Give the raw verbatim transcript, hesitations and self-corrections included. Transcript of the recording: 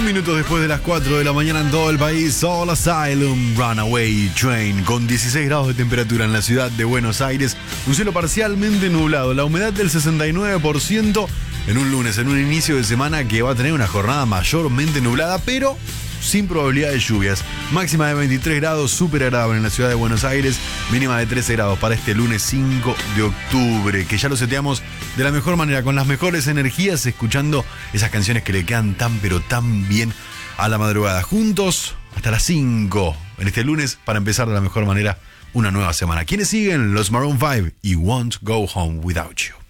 Un minuto después de las cuatro de la mañana en todo el país, Soul Asylum, Runaway Train, con dieciséis grados de temperatura en la ciudad de Buenos Aires, un cielo parcialmente nublado, la humedad del sesenta y nueve por ciento en un lunes, en un inicio de semana que va a tener una jornada mayormente nublada, pero sin probabilidad de lluvias. Máxima de veintitrés grados, súper agradable en la ciudad de Buenos Aires, mínima de trece grados para este lunes cinco de octubre, que ya lo seteamos de la mejor manera, con las mejores energías, escuchando esas canciones que le quedan tan pero tan bien a la madrugada. Juntos hasta las cinco en este lunes para empezar de la mejor manera una nueva semana. ¿Quiénes siguen? Los Maroon five y Won't Go Home Without You.